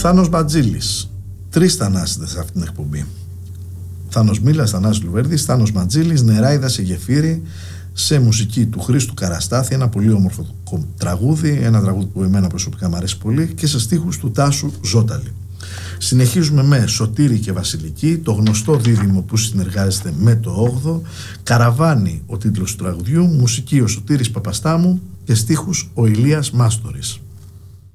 Θάνος Μπατζήλης. 3 Θανάσιδες σε αυτήν την εκπομπή. Θάνος Μήλας, Θανάσης Λουβέρδης, Θάνος Μπατζήλης, Νεράιδα σε γεφύρι, σε μουσική του Χρήστου Καραστάθη, ένα πολύ όμορφο τραγούδι, ένα τραγούδι που εμένα προσωπικά μου αρέσει πολύ, και σε στίχους του Τάσου Ζώταλη. Συνεχίζουμε με Σωτήρη και Βασιλική, το γνωστό δίδυμο που συνεργάζεται με το 8ο, Καραβάνι ο τίτλος του τραγουδιού, μουσική ο Σωτήρης Παπαστάμου και στίχους ο Ηλίας Μάστορης.